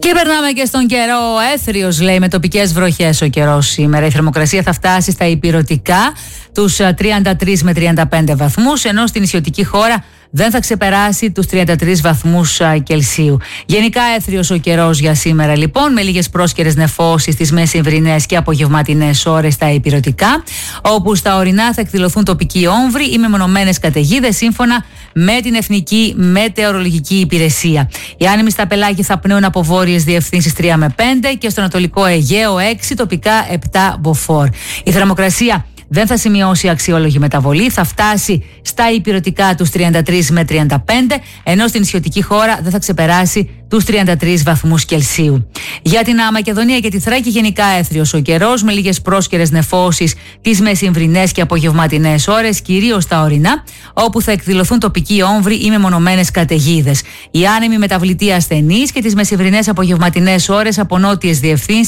Και περνάμε και στον καιρό. Έθριος, λέει, με τοπικές βροχές ο καιρός σήμερα. Η θερμοκρασία θα φτάσει στα ηπειρωτικά τους 33 με 35 βαθμούς, ενώ στην νησιωτική χώρα δεν θα ξεπεράσει τους 33 βαθμούς Κελσίου. Γενικά έθριος ο καιρός για σήμερα, λοιπόν, με λίγες πρόσκαιρες νεφώσεις στις μεσημβρινές και απογευματινές ώρες στα ηπειρωτικά, όπου στα ορεινά θα εκδηλωθούν τοπικοί όμβροι ή μεμονωμένες καταιγίδες σύμφωνα με την Εθνική Μετεωρολογική Υπηρεσία. Οι άνεμοι στα πελάγη θα πνέουν από βόρειες διευθύνσεις 3 με 5 και στο Ανατολικό Αιγαίο 6, τοπικά 7 μποφόρ. Η θερμοκρασία δεν θα σημειώσει αξιόλογη μεταβολή, θα φτάσει στα ηπειρωτικά τους 33 με 35, ενώ στην νησιωτική χώρα δεν θα ξεπεράσει τους 33 βαθμούς Κελσίου. Για την Μακεδονία και τη Θράκη γενικά έθριος ο καιρός, με λίγες πρόσκαιρες νεφώσεις τις μεσημβρινές και απογευματινές ώρες, κυρίως στα ορεινά, όπου θα εκδηλωθούν τοπικοί όμβροι ή μεμονωμένες καταιγίδες. Οι άνεμοι μεταβλητοί ασθενείς και τις μεσημβρινές απογευματινές ώρες από νότιες διευθύνσεις